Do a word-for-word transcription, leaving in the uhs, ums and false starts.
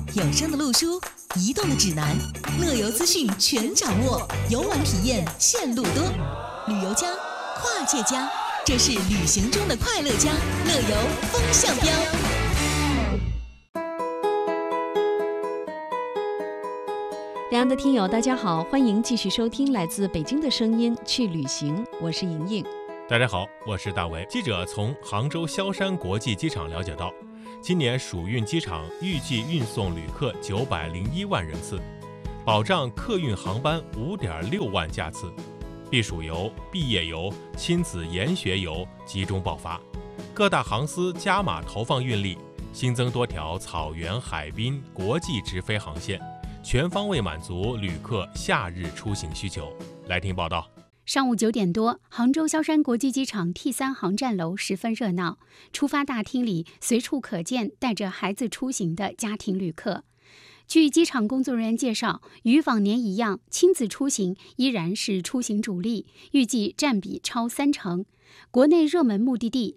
有声的路书，移动的指南，乐游资讯全掌握，游玩体验线路多。旅游家，跨界家，这是旅行中的快乐家，乐游风向标。 两岸的听友大家好，欢迎继续收听来自北京的声音去旅行，我是莹莹。 大家好，我是大为。记者从杭州萧山国际机场了解到，今年蜀运机场预计运送旅客九百零一万人次，保障客运航班五点六万架次，避暑游、毕业游、亲子研学游集中爆发，各大航司加码投放运力，新增多条草原、海滨、国际直飞航线，全方位满足旅客夏日出行需求。来听报道。 上午九点多，杭州萧山国际机场 T 三 航站楼十分热闹，出发大厅里随处可见带着孩子出行的家庭旅客。据机场工作人员介绍，与往年一样，亲子出行依然是出行主力，预计占比超三成。国内热门目的地